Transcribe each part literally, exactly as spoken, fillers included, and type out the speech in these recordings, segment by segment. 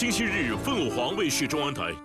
星期日凤凰卫视中文台。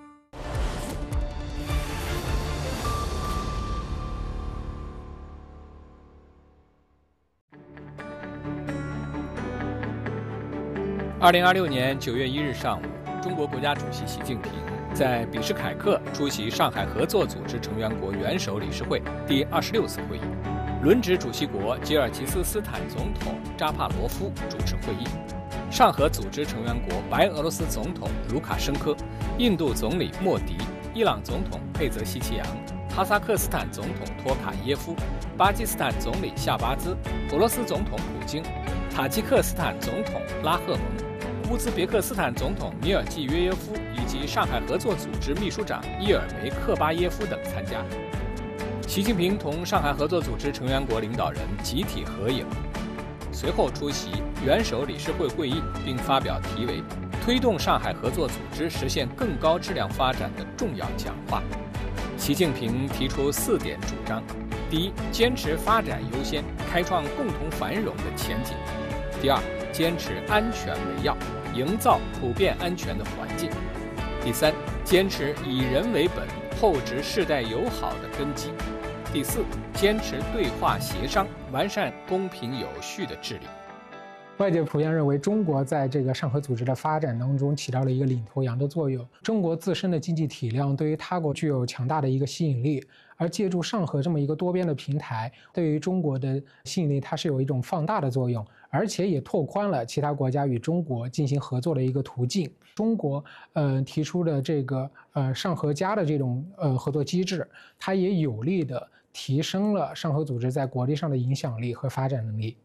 二零二六年九月一日上午，中国国家主席习近平在比什凯克出席上海合作组织成员国元首理事会第二十六次会议，轮值主席国吉尔吉斯斯坦总统扎帕罗夫主持会议。上合组织成员国白俄罗斯总统卢卡申科、印度总理莫迪、伊朗总统佩泽西奇扬、哈萨克斯坦总统托卡耶夫、巴基斯坦总理夏巴兹、俄罗斯总统普京、塔吉克斯坦总统拉赫蒙、乌兹别克斯坦总统米尔季约耶夫以及上海合作组织秘书长伊尔梅克巴耶夫等参加。习近平同上海合作组织成员国领导人集体合影，随后出席元首理事会会议，并发表题为“推动上海合作组织实现更高质量发展”的重要讲话。习近平提出四点主张：第一，坚持发展优先，开创共同繁荣的前景；第二，坚持安全为要，营造普遍安全的环境；第三，坚持以人为本，厚植世代友好的根基；第四，坚持对话协商，完善公平有序的治理。 外界普遍认为，中国在这个上合组织的发展当中起到了一个领头羊的作用。中国自身的经济体量对于他国具有强大的一个吸引力，而借助上合这么一个多边的平台，对于中国的吸引力它是有一种放大的作用，而且也拓宽了其他国家与中国进行合作的一个途径。中国呃提出的这个呃上合加的这种呃合作机制，它也有力的提升了上合组织在国际上的影响力和发展能力。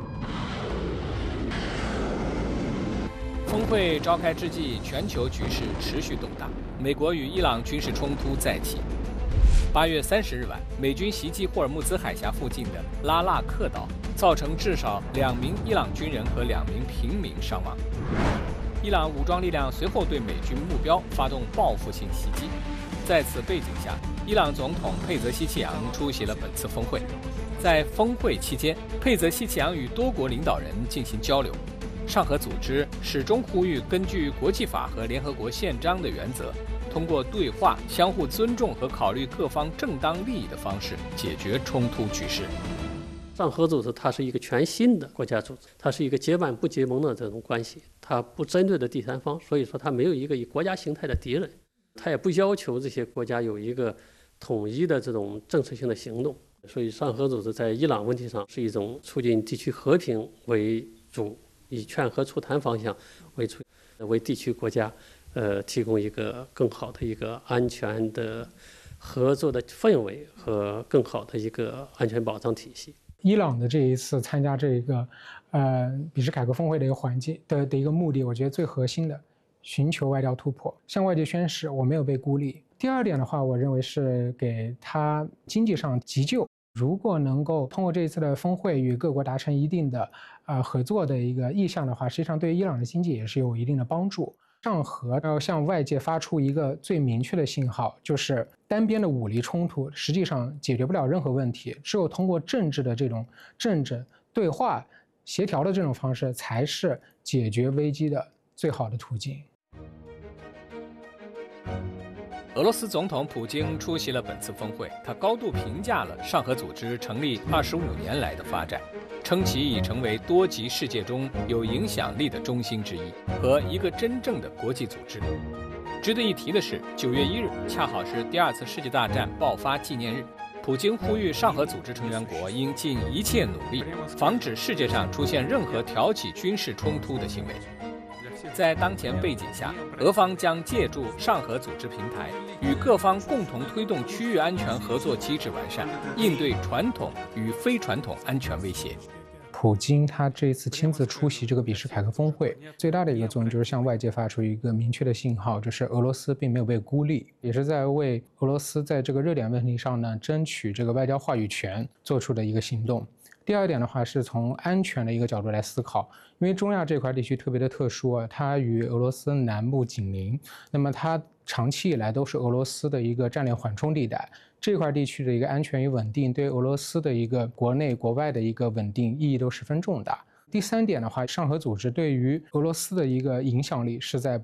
峰会召开之际，全球局势持续动荡，美国与伊朗军事冲突再起。八月三十日晚，美军袭击霍尔木兹海峡附近的拉纳克岛，造成至少两名伊朗军人和两名平民伤亡。伊朗武装力量随后对美军目标发动报复性袭击。在此背景下，伊朗总统佩泽西奇扬出席了本次峰会。在峰会期间，佩泽西奇扬与多国领导人进行交流。上合组织始终呼吁根据国际法和联合国宪章的原则，通过对话、相互尊重和考虑各方正当利益的方式解决冲突局势。 上合组织它是一个全新的国家组织，它是一个结伴不结盟的这种关系，它不针对的第三方，所以说它没有一个以国家形态的敌人，它也不要求这些国家有一个统一的这种政策性的行动。所以上合组织在伊朗问题上是一种促进地区和平为主，以劝和促谈方向为主，为地区国家呃提供一个更好的一个安全的合作的氛围和更好的一个安全保障体系。 伊朗的这一次参加这个呃比什凯克峰会的一个环境的的一个目的，我觉得最核心的，寻求外交突破，向外界宣示我没有被孤立。第二点的话，我认为是给他经济上急救。如果能够通过这一次的峰会与各国达成一定的呃合作的一个意向的话，实际上对于伊朗的经济也是有一定的帮助。上合要向外界发出一个最明确的信号，就是单边的武力冲突实际上解决不了任何问题，只有通过政治的这种政治对话协调的这种方式，才是解决危机的最好的途径。 俄罗斯总统普京出席了本次峰会，他高度评价了上合组织成立二十五年来的发展，称其已成为多极世界中有影响力的中心之一和一个真正的国际组织。值得一提的是，九月一日恰好是第二次世界大战爆发纪念日，普京呼吁上合组织成员国应尽一切努力，防止世界上出现任何挑起军事冲突的行为。在当前背景下，俄方将借助上合组织平台，与各方共同推动区域安全合作机制完善，应对传统与非传统安全威胁。 普京他这次亲自出席这个比什凯克峰会，最大的一个作用就是向外界发出一个明确的信号，就是俄罗斯并没有被孤立，也是在为俄罗斯在这个热点问题上呢争取这个外交话语权做出的一个行动。第二点的话，是从安全的一个角度来思考，因为中亚这块地区特别的特殊啊，它与俄罗斯南部紧邻，那么它长期以来都是俄罗斯的一个战略缓冲地带，这块地区的一个安全与稳定，对俄罗斯的一个国内国外的一个稳定意义都十分重大。第三点的话，上合组织对于俄罗斯的一个影响力是在